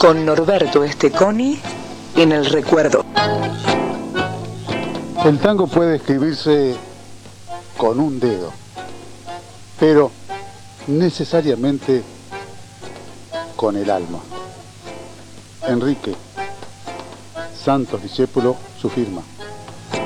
con Norberto Esteconi en el recuerdo. El tango puede escribirse con un dedo, pero necesariamente con el alma. Enrique Santos Discépolo, su firma.